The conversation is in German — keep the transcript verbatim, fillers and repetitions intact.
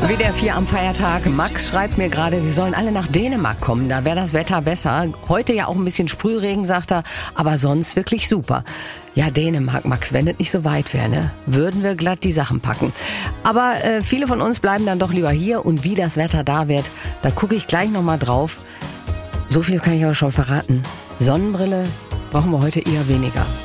W D R vier am Feiertag. Max schreibt mir gerade, wir sollen alle nach Dänemark kommen. Da wäre das Wetter besser. Heute ja auch ein bisschen Sprühregen, sagt er, aber sonst wirklich super. Ja, Dänemark, Max, wenn das nicht so weit wäre, ne, würden wir glatt die Sachen packen. Aber äh, viele von uns bleiben dann doch lieber hier. Und wie das Wetter da wird, da gucke ich gleich nochmal drauf. So viel kann ich aber schon verraten. Sonnenbrille brauchen wir heute eher weniger.